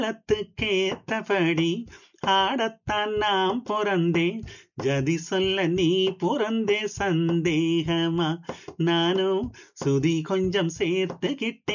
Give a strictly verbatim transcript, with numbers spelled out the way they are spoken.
காலத்துக்கேத்தபடி ஆடத்தான் நாம் பொறந்தேன். ஜதி சொல்ல நீ பொறந்தே சந்தேகமா? நானும் சுதி கொஞ்சம் சேர்த்துக்கிட்டேன்.